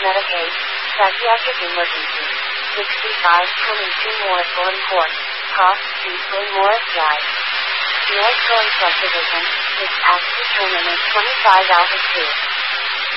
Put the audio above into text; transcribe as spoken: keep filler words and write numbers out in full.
Medic eight, psychiatric emergency. sixty-five twenty-two Morris Gordon Court, Cross Street, Glen Morris Drive. North Glen Subdivision, this accident terminus twenty-five Alpha two.